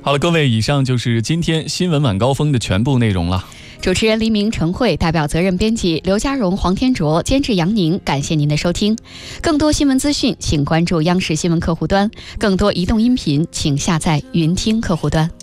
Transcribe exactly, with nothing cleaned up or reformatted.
好了，各位，以上就是今天新闻晚高峰的全部内容了。 主持人黎明、陈慧，代表责任编辑刘家荣、黄天卓，监制杨宁，感谢您的收听。更多新闻资讯，请关注央视新闻客户端；更多移动音频，请下载云听客户端。